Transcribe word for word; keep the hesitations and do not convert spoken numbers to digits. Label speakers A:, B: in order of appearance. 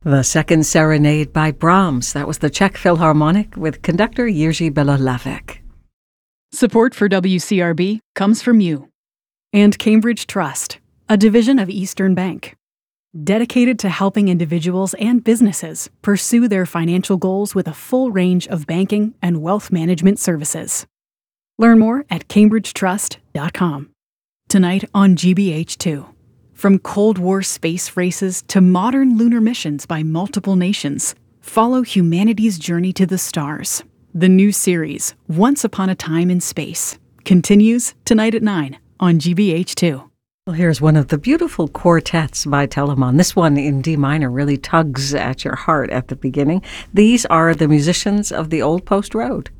A: The Second Serenade by Brahms. That was the Czech Philharmonic with conductor Jiří Belohlavek.
B: Support for W C R B comes from you and Cambridge Trust, a division of Eastern Bank, dedicated to helping individuals and businesses pursue their financial goals with a full range of banking and wealth management services. Learn more at cambridge trust dot com. Tonight on G B H two. From Cold War space races to modern lunar missions by multiple nations, follow humanity's journey to the stars. The new series, Once Upon a Time in Space, continues tonight at nine on G B H two.
A: Well, here's one of the beautiful quartets by Telemann. This one in D minor really tugs at your heart at the beginning. These are the musicians of the Old Post Road.